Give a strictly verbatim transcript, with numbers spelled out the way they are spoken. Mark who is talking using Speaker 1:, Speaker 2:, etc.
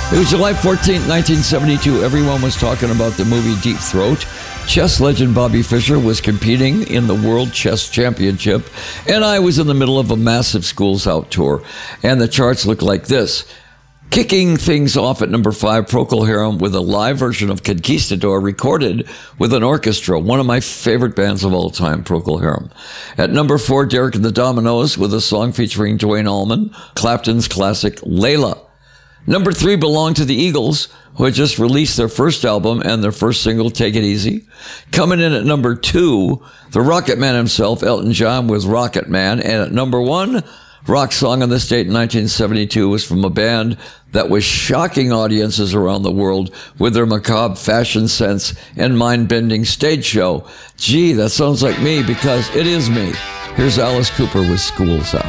Speaker 1: It was July fourteenth, nineteen seventy-two. Everyone was talking about the movie Deep Throat. Chess legend Bobby Fischer was competing in the World Chess Championship, and I was in the middle of a massive Schools Out tour. And the charts looked like this. Kicking things off at number five, Procol Harum with a live version of Conquistador recorded with an orchestra, one of my favorite bands of all time, Procol Harum. At number four, Derek and the Dominos with a song featuring Duane Allman, Clapton's classic Layla. Number three belonged to the Eagles, who had just released their first album and their first single, Take It Easy. Coming in at number two, the Rocket Man himself, Elton John, with Rocket Man. And at number one, rock song on this date in nineteen seventy-two was from a band that was shocking audiences around the world with their macabre fashion sense and mind-bending stage show. Gee, that sounds like me because it is me. Here's Alice Cooper with Schools Out.